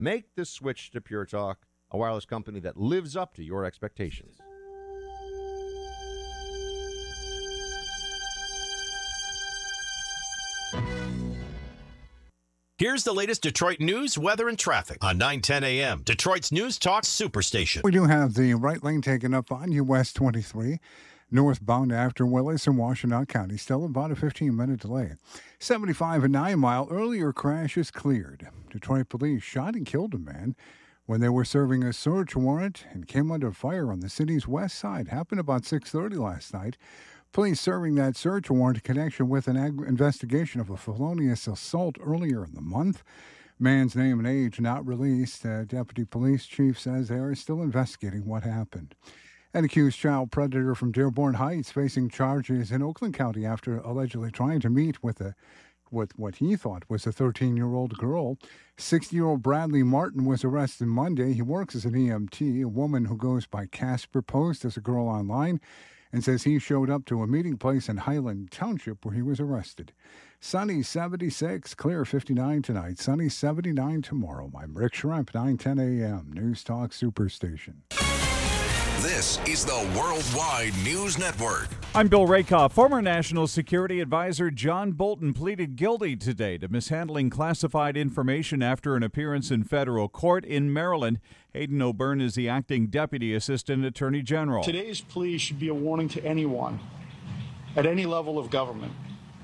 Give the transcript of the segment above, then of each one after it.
Make the switch to Pure Talk, a wireless company that lives up to your expectations. Here's the latest Detroit news, weather, and traffic on 9:10 a.m. Detroit's News Talk Superstation. We do have the right lane taken up on US 23, northbound after Willis in Washtenaw County. Still about a 15-minute delay. 75 and 9 Mile, earlier crash is cleared. Detroit police shot and killed a man when they were serving a search warrant and came under fire on the city's west side. Happened about 6:30 last night. Police serving that search warrant in connection with an investigation of a felonious assault earlier in the month. Man's name and age not released. Deputy Police Chief says they are still investigating what happened. An accused child predator from Dearborn Heights facing charges in Oakland County after allegedly trying to meet with what he thought was a 13-year-old girl. 60-year-old Bradley Martin was arrested Monday. He works as an EMT. A woman who goes by Casper posed as a girl online and says he showed up to a meeting place in Highland Township where he was arrested. Sunny 76, clear 59 tonight. Sunny 79 tomorrow. I'm Rick Schremp, 9:10 a.m. News Talk Superstation. This is the Worldwide News Network. I'm Bill Rakoff. Former National Security Advisor John Bolton pleaded guilty today to mishandling classified information after an appearance in federal court in Maryland. Hayden O'Byrne is the acting Deputy Assistant Attorney General. Today's plea should be a warning to anyone at any level of government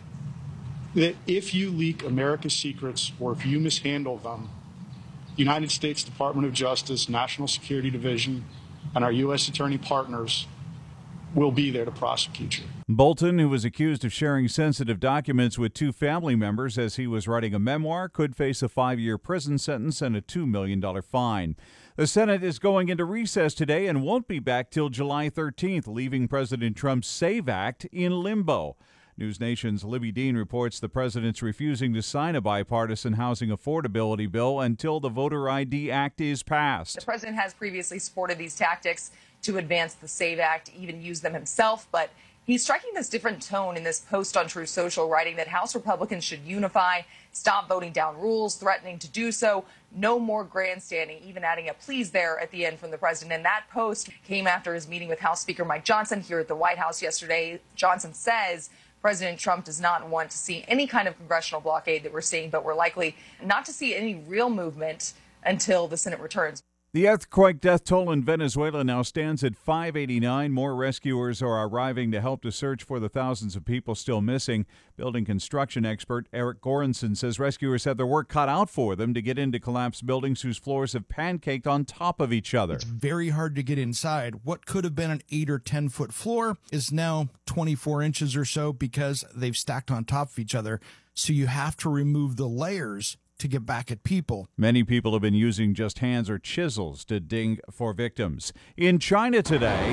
that if you leak America's secrets or if you mishandle them, United States Department of Justice, National Security Division, and our U.S. attorney partners will be there to prosecute you. Bolton, who was accused of sharing sensitive documents with two family members as he was writing a memoir, could face a 5-year prison sentence and a $2 million fine. The Senate is going into recess today and won't be back till July 13th, leaving President Trump's SAVE Act in limbo. News Nation's Libby Dean reports the president's refusing to sign a bipartisan housing affordability bill until the Voter ID Act is passed. The president has previously supported these tactics to advance the SAVE Act, even used them himself, but he's striking this different tone in this post on Truth Social, writing that House Republicans should unify, stop voting down rules, threatening to do so, no more grandstanding, even adding a please there at the end from the president. And that post came after his meeting with House Speaker Mike Johnson here at the White House yesterday. Johnson says President Trump does not want to see any kind of congressional blockade that we're seeing, but we're likely not to see any real movement until the Senate returns. The earthquake death toll in Venezuela now stands at 589. More rescuers are arriving to help to search for the thousands of people still missing. Building construction expert Eric Goranson says rescuers have their work cut out for them to get into collapsed buildings whose floors have pancaked on top of each other. It's very hard to get inside. What could have been an 8 or 10 foot floor is now 24 inches or so because they've stacked on top of each other. So you have to remove the layers to get back at people. Many people have been using just hands or chisels to ding for victims. In China today,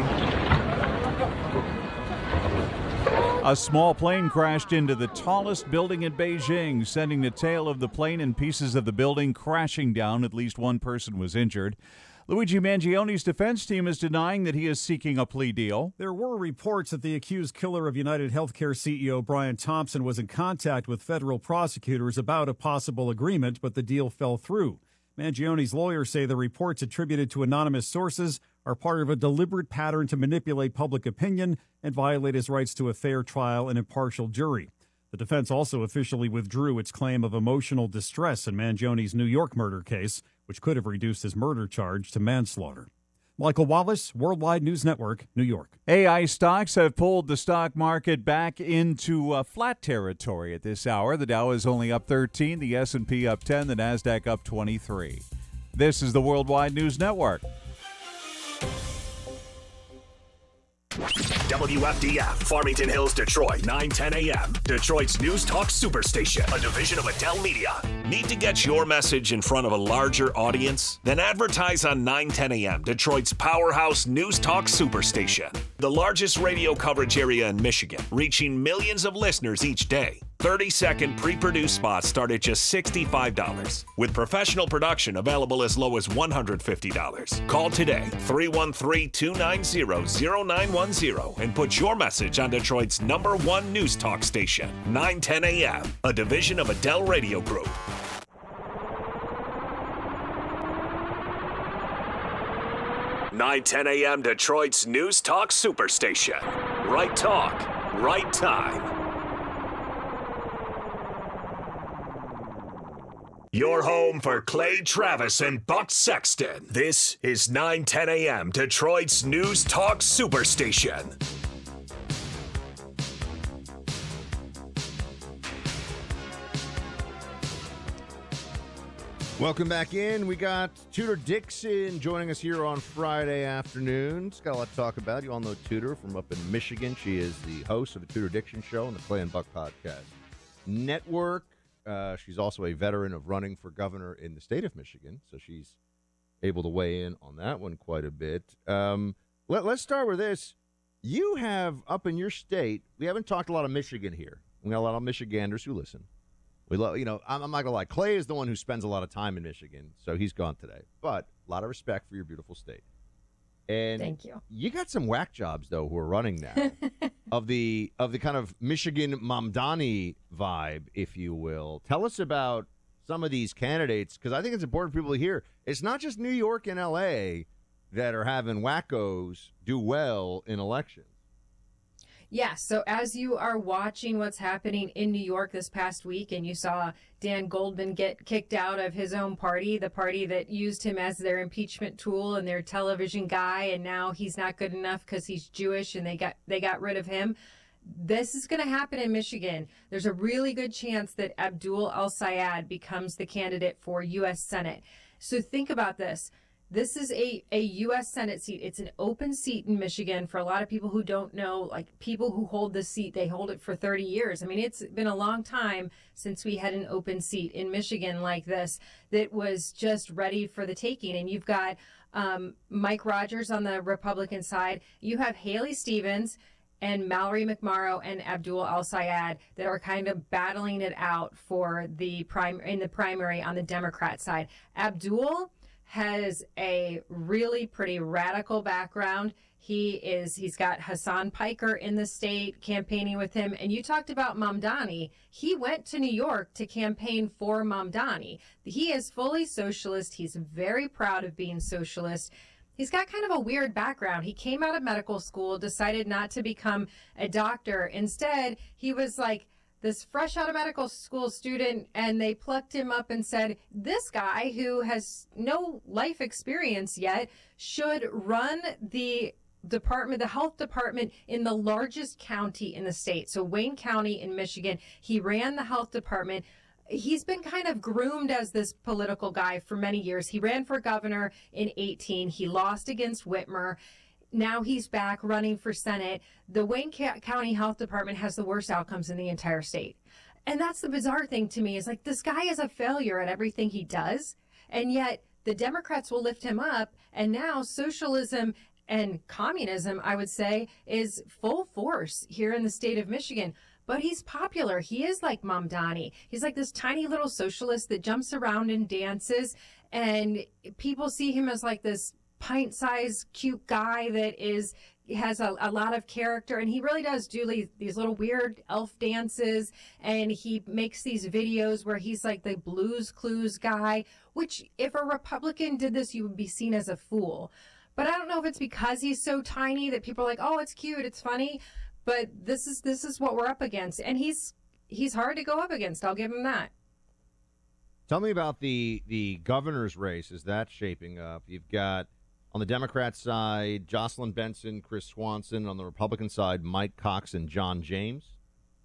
a small plane crashed into the tallest building in Beijing, sending the tail of the plane and pieces of the building crashing down. At least one person was injured. Luigi Mangioni's defense team is denying that he is seeking a plea deal. There were reports that the accused killer of United Healthcare CEO Brian Thompson was in contact with federal prosecutors about a possible agreement, but the deal fell through. Mangioni's lawyers say the reports attributed to anonymous sources are part of a deliberate pattern to manipulate public opinion and violate his rights to a fair trial and impartial jury. The defense also officially withdrew its claim of emotional distress in Mangioni's New York murder case, which could have reduced his murder charge to manslaughter. Michael Wallace, Worldwide News Network, New York. AI stocks have pulled the stock market back into flat territory at this hour. The Dow is only up 13, the S&P up 10, the Nasdaq up 23. This is the Worldwide News Network. WFDF, Farmington Hills, Detroit, 9:10 a.m. Detroit's News Talk Superstation, a division of Adele Media. Need to get your message in front of a larger audience? Then advertise on 9:10 a.m. Detroit's powerhouse News Talk Superstation, the largest radio coverage area in Michigan, reaching millions of listeners each day. 30-second pre-produced spots start at just $65, with professional production available as low as $150. Call today, 313-290-0910, and put your message on Detroit's #1 news talk station, 9:10 a.m., a division of Adele Radio Group. 910 a.m. Detroit's News Talk Superstation. Right talk, right time. Your home for Clay Travis and Buck Sexton. This is 910 a.m. Detroit's News Talk Superstation. Welcome back in. We got Tudor Dixon joining us here on Friday afternoons. Got a lot to talk about. You all know Tudor from up in Michigan. She is the host of the Tudor Dixon Show on the Clay and Buck Podcast Network. She's also a veteran of running for governor in the state of Michigan, so she's able to weigh in on that one quite a bit. Let's start with this. You have up in your state, we haven't talked a lot of Michigan here. We got a lot of Michiganders who listen. We love, I'm not gonna lie. Clay is the one who spends a lot of time in Michigan, so he's gone today. But a lot of respect for your beautiful state. And thank you. You got some whack jobs though who are running now of the kind of Michigan Mamdani vibe, if you will. Tell us about some of these candidates, because I think it's important for people to hear. It's not just New York and L.A. that are having wackos do well in elections. Yeah, so as you are watching what's happening in New York this past week, and you saw Dan Goldman get kicked out of his own party, the party that used him as their impeachment tool and their television guy, and now he's not good enough because he's Jewish and they got rid of him. This is going to happen in Michigan. There's a really good chance that Abdul El-Sayed becomes the candidate for U.S. Senate. So think about this. This is a U.S. Senate seat. It's an open seat in Michigan. For a lot of people who don't know, like people who hold this seat, they hold it for 30 years. I mean, it's been a long time since we had an open seat in Michigan like this that was just ready for the taking. And you've got Mike Rogers on the Republican side. You have Haley Stevens and Mallory McMorrow and Abdul El-Sayed that are kind of battling it out for the primary on the Democrat side. Abdul has a really pretty radical background. He's got Hassan Piker in the state campaigning with him. And you talked about Mamdani. He went to New York to campaign for Mamdani. He is fully socialist. He's very proud of being socialist. He's got kind of a weird background. He came out of medical school, decided not to become a doctor. Instead, he was like this fresh out of medical school student, and they plucked him up and said, this guy who has no life experience yet should run the health department in the largest county in the state. So Wayne County in Michigan, he ran the health department. He's been kind of groomed as this political guy for many years. He ran for governor in 2018. He lost against Whitmer. Now he's back running for Senate. The Wayne County Health Department has the worst outcomes in the entire state. And that's the bizarre thing to me, is like, this guy is a failure at everything he does. And yet the Democrats will lift him up. And now socialism and communism, I would say, is full force here in the state of Michigan. But he's popular. He is like Mamdani. He's like this tiny little socialist that jumps around and dances. And people see him as like this pint-sized cute guy that has a lot of character, and he really does do these little weird elf dances, and he makes these videos where he's like the Blues Clues guy, which if a Republican did this, you would be seen as a fool. But I don't know if it's because he's so tiny that people are like, oh, it's cute, it's funny, but this is what we're up against, and he's hard to go up against. I'll give him that. Tell me about the governor's race. Is that shaping up? You've got on the Democrat side, Jocelyn Benson, Chris Swanson. On the Republican side, Mike Cox and John James.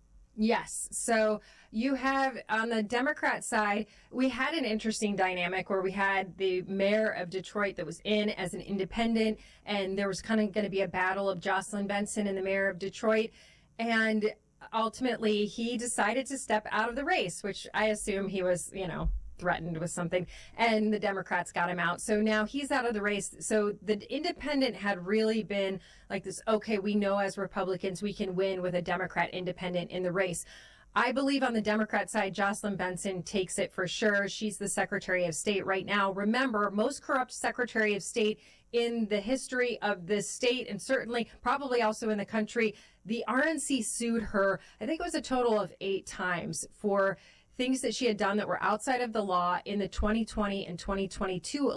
Yes. So you have on the Democrat side, we had an interesting dynamic where we had the mayor of Detroit that was in as an independent, and there was kind of going to be a battle of Jocelyn Benson and the mayor of Detroit. And ultimately, he decided to step out of the race, which I assume he was, threatened with something, and the Democrats got him out. So now he's out of the race. So the independent had really been like this, okay, we know as Republicans we can win with a Democrat independent in the race. I believe on the Democrat side, Jocelyn Benson takes it for sure. She's the Secretary of State right now. Remember, most corrupt Secretary of State in the history of this state, and certainly probably also in the country. The RNC sued her, I think it was a total of 8 times, for things that she had done that were outside of the law in the 2020 and 2022